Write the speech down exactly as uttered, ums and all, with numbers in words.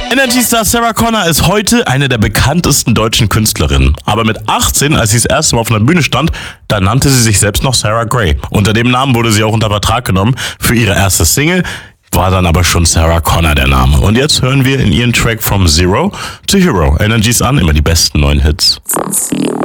Energy-Star Sarah Connor ist heute eine der bekanntesten deutschen Künstlerinnen. Aber mit achtzehn, als sie das erste Mal auf einer Bühne stand, da nannte sie sich selbst noch Sarah Gray. Unter dem Namen wurde sie auch unter Vertrag genommen für ihre erste Single, war dann aber schon Sarah Connor der Name. Und jetzt hören wir in ihren Track From Zero to Hero. Energy's an, immer die besten neuen Hits.